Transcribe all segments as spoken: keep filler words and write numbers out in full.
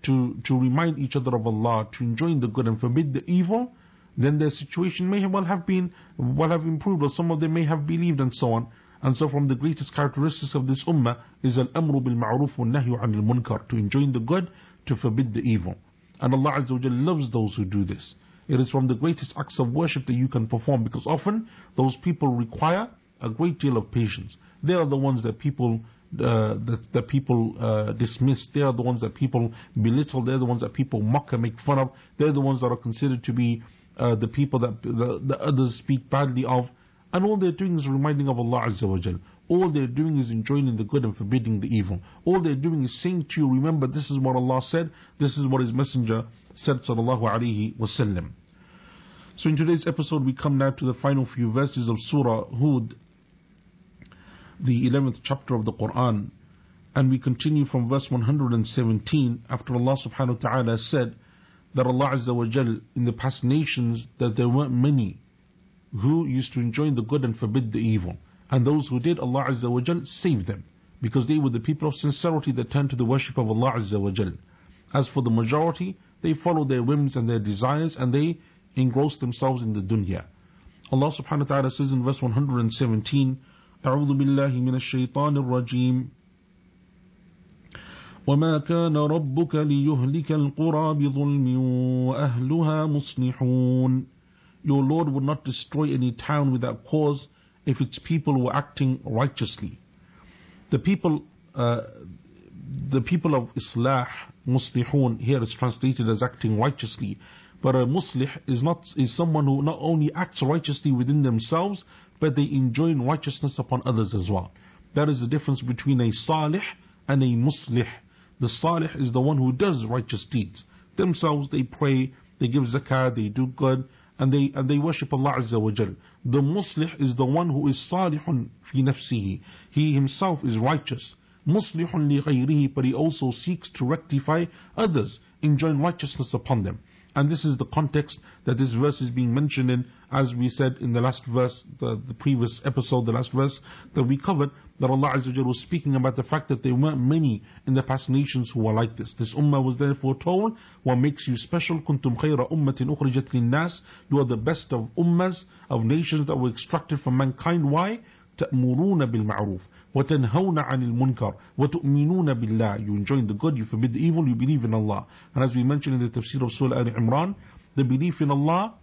to, to remind each other of Allah, to enjoin the good and forbid the evil, then their situation may well have been, well have improved, or some of them may have believed and so on. And so from the greatest characteristics of this ummah is al-amru bil-ma'ruf wal-nahyu 'anil munkar, to enjoin the good, to forbid the evil. And Allah Azza wa Jalla loves those who do this. It is from the greatest acts of worship that you can perform, because often those people require a great deal of patience. They are the ones that people uh, that, that people uh, dismiss. They are the ones that people belittle. They're the ones that people mock and make fun of. They're the ones that are considered to be uh, the people that the, the others speak badly of. And all they're doing is reminding of Allah Azza wa Jal. All they're doing is enjoining the good and forbidding the evil. All they're doing is saying to you, remember, this is what Allah said, this is what His Messenger said, sallallahu alayhi wasallam. So in today's episode we come now to the final few verses of Surah Hud, the eleventh chapter of the Quran, and we continue from verse one hundred seventeen, after Allah subhanahu wa ta'ala said that Allah Azza wa Jal, in the past nations, that there weren't many who used to enjoin the good and forbid the evil. And those who did, Allah Azza wa Jal saved them, because they were the people of sincerity that turned to the worship of Allah Azza wa Jal. As for the majority, they follow their whims and their desires, and they engross themselves in the dunya. Allah subhanahu wa ta'ala says in verse one hundred seventeen, أعوذ بالله من الشيطان الرجيم وما كان ربك ليهلك القرى بظلم وأهلها مصلحون. Your Lord would not destroy any town without cause if its people were acting righteously. The people, uh, the people of Islah, muslihun, here is translated as acting righteously. But a muslih is not is someone who not only acts righteously within themselves, but they enjoin righteousness upon others as well. That is the difference between a salih and a muslih. The salih is the one who does righteous deeds. Themselves they pray, they give zakah, they do good, and they and they worship Allah Azza wa Jal. The muslih is the one who is salihun fi nafsihi. He himself is righteous. Muslihun li ghayrihi, but he also seeks to rectify others, enjoin righteousness upon them. And this is the context that this verse is being mentioned in, as we said in the last verse, the, the previous episode, the last verse that we covered, that Allah Azza wa Jal was speaking about the fact that there weren't many in the past nations who were like this. This ummah was therefore told, what makes you special, kuntum khayra ummatin ukhrijat linnas, you are the best of ummahs, of nations that were extracted from mankind. Why? تأمرون بالمعروف وتنهون عن المنكر وتؤمنون بالله. You enjoin the good, you forbid the evil, you believe in Allah. And as we mentioned in the tafsir of Surah Al-Imran, the belief in Allah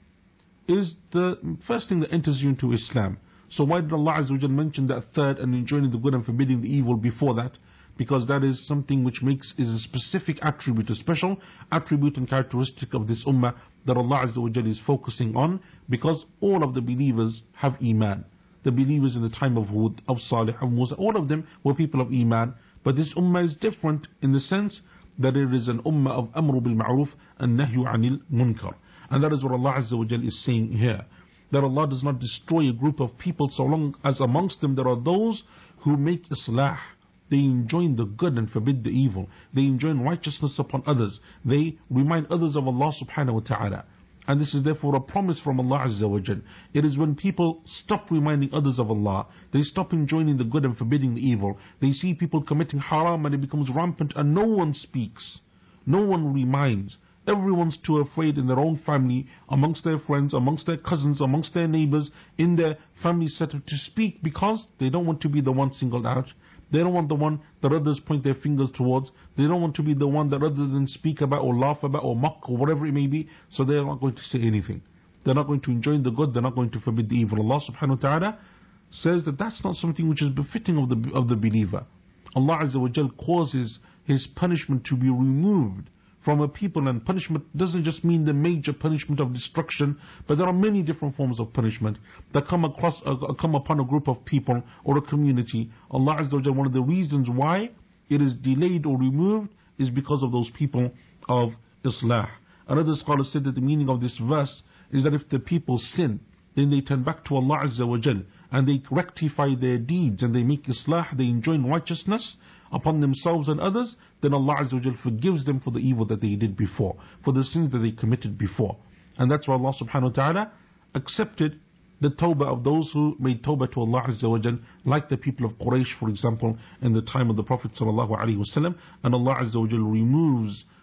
is the first thing that enters you into Islam. So why did Allah Azza wa Jal mention that third and enjoining the good and forbidding the evil before that? Because that is something which makes is a specific attribute, a special attribute and characteristic of this ummah that Allah Azza wa Jal is focusing on, because all of the believers have Iman. The believers in the time of Hud, of Salih, of Musa, all of them were people of Iman. But this ummah is different in the sense that it is an ummah of Amru bil Ma'ruf and Nahyu anil Munkar. And that is what Allah Azza wa Jal is saying here. That Allah does not destroy a group of people so long as amongst them there are those who make Islah. They enjoin the good and forbid the evil. They enjoin righteousness upon others. They remind others of Allah subhanahu wa ta'ala. And this is therefore a promise from Allah Azza wa Jal. It is when people stop reminding others of Allah, they stop enjoining the good and forbidding the evil, they see people committing haram and it becomes rampant and no one speaks, no one reminds. Everyone's too afraid in their own family, amongst their friends, amongst their cousins, amongst their neighbors, in their family setup to speak, because they don't want to be the one singled out. They don't want the one that others point their fingers towards. They don't want to be the one that others then speak about or laugh about or mock or whatever it may be. So they're not going to say anything. They're not going to enjoin the good. They're not going to forbid the evil. Allah subhanahu wa ta'ala says that that's not something which is befitting of the of the believer. Allah Azza wa Jal causes His punishment to be removed from a people, and punishment doesn't just mean the major punishment of destruction, but there are many different forms of punishment that come across, uh, come upon a group of people or a community. Allah Azza wa Jalla, one of the reasons why it is delayed or removed is because of those people of Islah. Another scholar said that the meaning of this verse is that if the people sin, then they turn back to Allah Azza wa Jal and they rectify their deeds and they make Islah, they enjoin righteousness upon themselves and others, then Allah Azza wa Jal forgives them for the evil that they did before, for the sins that they committed before. And that's why Allah subhanahu wa ta'ala accepted the tawbah of those who made tawbah to Allah Azza wa Jal, like the people of Quraysh, for example, in the time of the Prophet sallallahu alaihi wasallam. And Allah Azza wa Jal removes